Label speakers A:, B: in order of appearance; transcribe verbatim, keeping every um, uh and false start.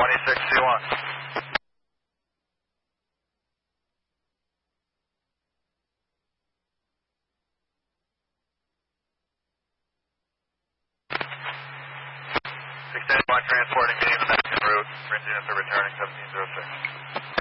A: twenty-six C one. six eight one transporting, getting the back en route. Bridge units are returning seventeen zero six.